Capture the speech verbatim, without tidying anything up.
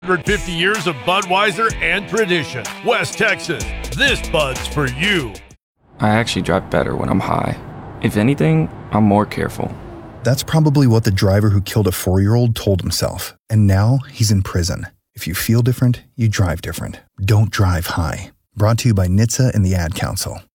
one hundred fifty years of Budweiser and tradition. West Texas, this Bud's for you. I actually drive better when I'm high. If anything, I'm more careful. That's probably what the driver who killed a four-year-old told himself. And now he's in prison. If you feel different, you drive different. Don't drive high. Brought to you by N H T S A and the Ad Council.